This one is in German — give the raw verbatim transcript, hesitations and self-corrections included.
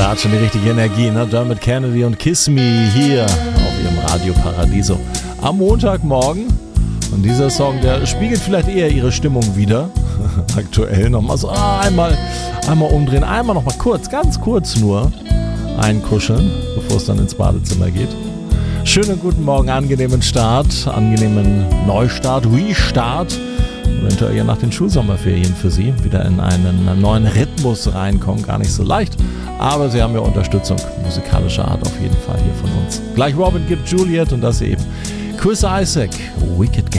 Gerade schon die richtige Energie, ne? Dermot Kennedy und Kiss Me hier auf ihrem Radio Paradiso am Montagmorgen. Und dieser Song, der spiegelt vielleicht eher ihre Stimmung wider. Aktuell nochmal so ah, einmal, einmal umdrehen, einmal nochmal kurz, ganz kurz nur einkuscheln, bevor es dann ins Badezimmer geht. Schönen guten Morgen, angenehmen Start, angenehmen Neustart, Restart. Eventuell ja nach den Schulsommerferien für Sie wieder in einen neuen Rhythmus reinkommen. Gar nicht so leicht, aber Sie haben ja Unterstützung musikalischer Art auf jeden Fall hier von uns. Gleich Robin gibt Juliet und das eben Chris Isaak, Wicked Game.